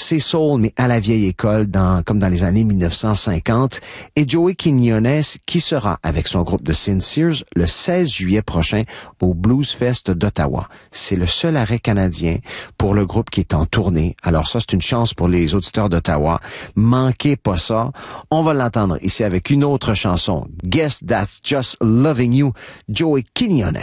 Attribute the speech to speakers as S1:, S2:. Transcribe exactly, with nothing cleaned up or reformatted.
S1: C'est soul, mais à la vieille école, dans, comme dans les années mille neuf cent cinquante. Et Joey Quiñones, qui sera avec son groupe de Sincers le seize juillet prochain au Blues Fest d'Ottawa. C'est le seul arrêt canadien pour le groupe qui est en tournée. Alors ça, c'est une chance pour les auditeurs d'Ottawa. Manquez pas ça. On va l'entendre ici avec une autre chanson. Guess That's Just Loving You, Joey Quiñones.